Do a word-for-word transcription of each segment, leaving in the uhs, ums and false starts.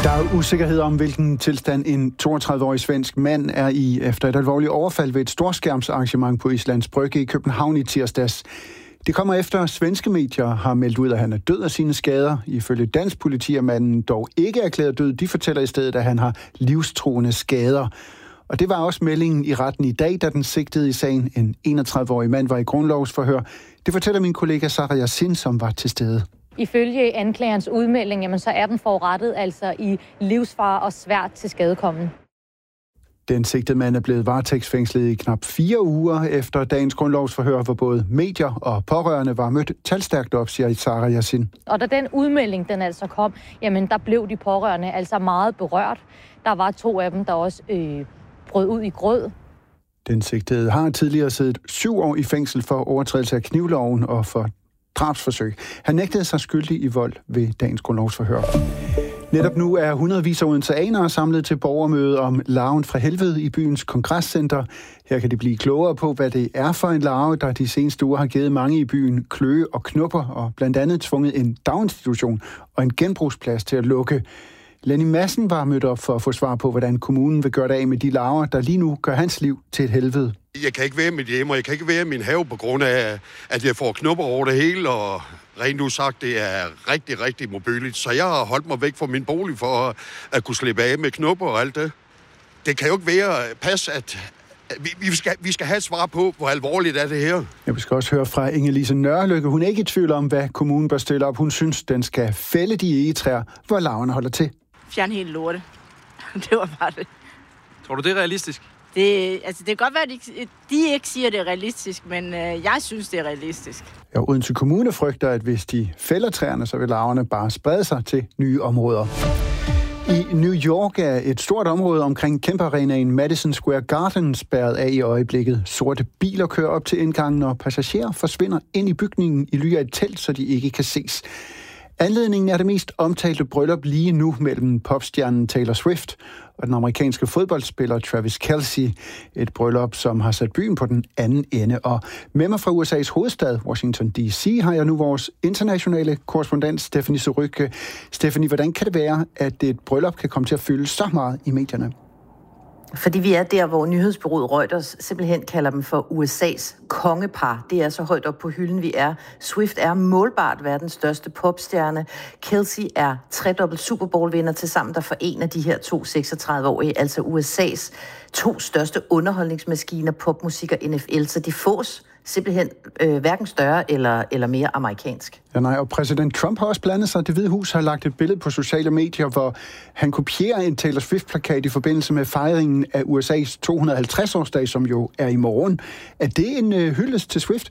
Der er usikkerhed om, hvilken tilstand en toogtredive-årig svensk mand er i efter et alvorligt overfald ved et storskærmsarrangement på Islands Brygge i København i tirsdags. Det kommer efter, at svenske medier har meldt ud, at han er død af sine skader. Ifølge dansk politi er manden dog ikke erklæret død. De fortæller i stedet, at han har livstruende skader. Og det var også meldingen i retten i dag, da den sigtede i sagen. En enogtredive-årig mand var i grundlovsforhør. Det fortæller min kollega Sarah Yassin, som var til stede. Ifølge anklagerens udmelding, jamen, så er den forurettet altså i livsfare og svært til skadekommen. Den sigtede mand er blevet varetægtsfængslet i knap fire uger efter dagens grundlovsforhør, hvor både medier og pårørende var mødt talstærkt op, siger Sarah Yassin. Og da den udmelding den altså kom, jamen der blev de pårørende altså meget berørt. Der var to af dem, der også øh, brød ud i gråd. Den sigtede har tidligere siddet syv år i fængsel for overtrædelse af knivloven og for drabsforsøg. Han nægtede sig skyldig i vold ved dagens grundlovsforhør. Netop nu er hundredvis af odenseanere samlet til borgermøde om larven fra helvede i byens kongresscenter. Her kan de blive klogere på, hvad det er for en larve, der de seneste uger har givet mange i byen kløe og knupper, og blandt andet tvunget en daginstitution og en genbrugsplads til at lukke. Lenny Madsen var mødt op for at få svar på, hvordan kommunen vil gøre det af med de larver, der lige nu gør hans liv til et helvede. Jeg kan ikke være i mit hjem, og jeg kan ikke være i min have på grund af, at jeg får knupper over det hele, og rent udsagt, det er rigtig, rigtig mobiligt. Så jeg har holdt mig væk fra min bolig for at, at kunne slippe af med knupper og alt det. Det kan jo ikke være pas, at vi, vi, skal, vi skal have et svar på, hvor alvorligt er det her. Jeg skal også høre fra Inge-Lise Nørrelykke. Hun er ikke i tvivl om, hvad kommunen bør stille op. Hun synes, den skal fælde de egetræer, hvor larverne holder til. Fjern hele lorte. Det var bare det. Tror du, det er realistisk? Det, altså, det kan godt være, at de, de ikke siger, at det er realistisk, men øh, jeg synes, det er realistisk. Ja, Odense Kommune frygter, at hvis de fælder træerne, så vil larverne bare sprede sig til nye områder. I New York er et stort område omkring kæmpearenaen Madison Square Garden spærret af i øjeblikket. Sorte biler kører op til indgangen, og passagerer forsvinder ind i bygningen i ly af et telt, så de ikke kan ses. Anledningen er det mest omtalte bryllup lige nu mellem popstjernen Taylor Swift og den amerikanske fodboldspiller Travis Kelce. Et bryllup, som har sat byen på den anden ende. Og med mig fra U S A's hovedstad, Washington D C, har jeg nu vores internationale korrespondent Stephanie Surrugue. Stephanie, hvordan kan det være, at et bryllup kan komme til at fylde så meget i medierne? Fordi vi er der, hvor nyhedsbureauet Reuters simpelthen kalder dem for U S A's kongepar. Det er så højt op på hylden, vi er. Swift er målbart verdens største popstjerne. Kelce er tredobbelt Super Bowl-vinder til sammen, der forener de her to seksogtredive-årige, altså U S A's to største underholdningsmaskiner, popmusik og N F L. Så de fås simpelthen øh, hverken større eller, eller mere amerikansk. Ja, nej, og præsident Trump har også blandet sig. Det Hvide Hus har lagt et billede på sociale medier, hvor han kopierer en Taylor Swift-plakat i forbindelse med fejringen af U S A's to hundrede og halvtreds-årsdag, som jo er i morgen. Er det en øh, hyldest til Swift?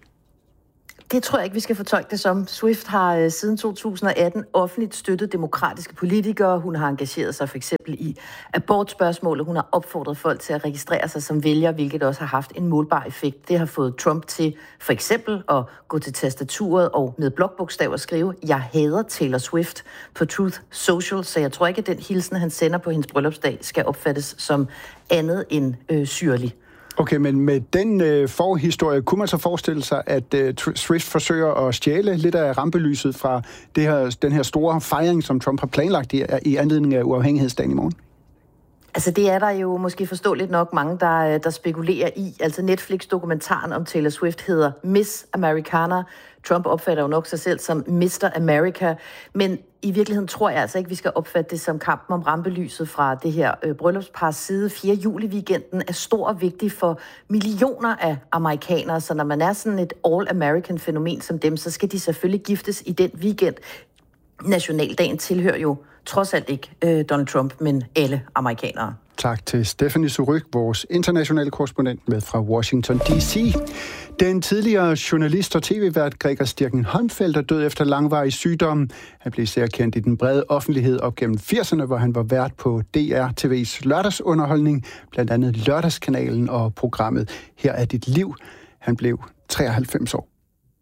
Det tror jeg ikke, vi skal fortolke det som. Swift har øh, siden to tusind og atten offentligt støttet demokratiske politikere. Hun har engageret sig for eksempel i abortspørgsmålet. Hun har opfordret folk til at registrere sig som vælger, hvilket også har haft en målbar effekt. Det har fået Trump til for eksempel at gå til tastaturet og med blokbogstaver skrive, jeg hader Taylor Swift på Truth Social, så jeg tror ikke, at den hilsen, han sender på hendes bryllupsdag, skal opfattes som andet end øh, syrlig. Okay, men med den øh, forhistorie, kunne man så forestille sig, at øh, Swift forsøger at stjæle lidt af rampelyset fra det her, den her store fejring, som Trump har planlagt i, i anledning af uafhængighedsdagen i morgen? Altså det er der jo måske forståeligt nok mange, der, der spekulerer i. Altså Netflix-dokumentaren om Taylor Swift hedder Miss Americana. Trump opfatter jo nok sig selv som mister America, men i virkeligheden tror jeg altså ikke, vi skal opfatte det som kampen om rampelyset fra det her øh, bryllupspars side. fjerde juli-weekenden er stor og vigtig for millioner af amerikanere, så når man er sådan et all-American-fænomen som dem, så skal de selvfølgelig giftes i den weekend. Nationaldagen tilhører jo trods alt ikke øh, Donald Trump, men alle amerikanere. Tak til Stephanie Surrugue, vores internationale korrespondent med fra Washington D C. Den tidligere journalist og tv-vært Gregers Stirking-Holmfeldt er død efter langvarig sygdom. Han blev især kendt i den brede offentlighed op gennem firserne, hvor han var vært på D R T V's lørdagsunderholdning, blandt andet Lørdagskanalen og programmet Her er dit liv. Han blev treoghalvfems år.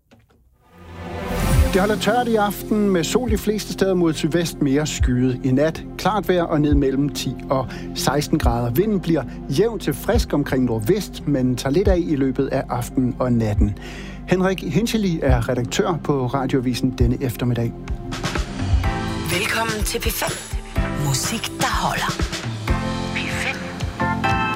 Det holder tørt i aften med sol de fleste steder mod sydvest, mere skyet i nat. Klart vejr og ned mellem ti og seksten grader. Vinden bliver jævn til frisk omkring nordvest, men tager lidt af i løbet af aftenen og natten. Henrik Hinchely er redaktør på Radioavisen denne eftermiddag. Velkommen til P fem. Musik, der holder.